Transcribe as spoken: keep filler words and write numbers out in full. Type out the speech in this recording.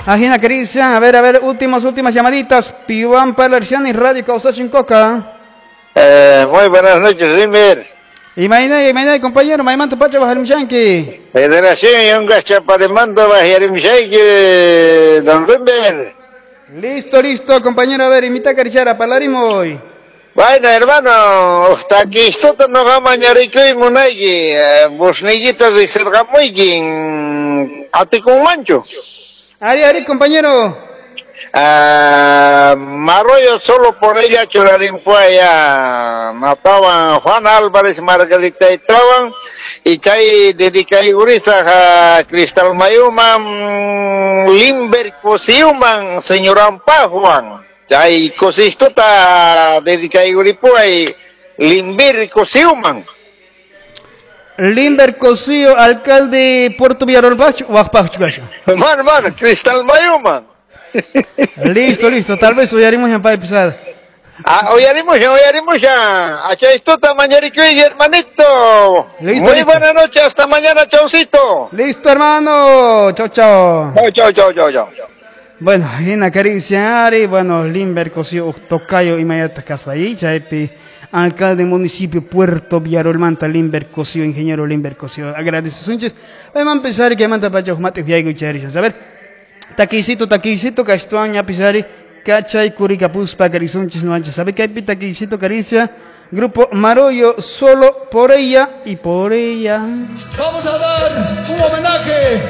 Ajina Cristian, a ver, a ver, últimas, últimas llamaditas. Piwan Palerciani, Radio Causa Chincoca. Eh, muy buenas noches, Limber. Imagina, imagina, compañero, Maimanto Pacha Bajarimshanki. Federación y un gachapa de mando Bajarimshanki, don Limber. Listo, listo, compañero, a ver, imita Carichara, Palarimoy. Bueno, hermano, hasta aquí esto no gama ñarico y munayi, busniguitos y sergamuyi, ati con mancho. Ari, Ari, compañero. Uh, Marroyo solo por ella churarimpuaya mataban Juan Álvarez Margarita y Traban y chay dedicai gurisa a Cristal Mayuman Limber Cosiuman señoran Pajuan chay cosistota dedicai guripuay Limber Cosiuman Limber Cosío, alcalde Puerto Villarolbacho o Ajpachugacho. Man, man, Cristal Mayuman. Listo, listo, tal vez hoy haremos ya para empezar. Ah, hoy haremos ya, hoy haremos ya. Hacha esto, mañana y hermanito. Listo, muy listo. Buena noche, hasta mañana, chaucito. Listo, hermano. Chao, chao. Chao, chao, chao, chao, chao. Bueno, en Caricia, Ari, bueno, Limber Cosío, Tocayo y Mayata Casaí, Chaipi, alcalde del municipio Puerto Villarolmanta, Limber Cosío, ingeniero Limber Cosío. Agradece sunches. Vamos a empezar que manda para Jumate Huyaigo y Charisas. A ver. Taquicito, taquicito, castuaña, pisari, cachay, curicapuspa, carizunchis, no anches. ¿Sabe qué hay? Taquicito, caricia, grupo Marollo, solo por ella y por ella. Vamos a dar un homenaje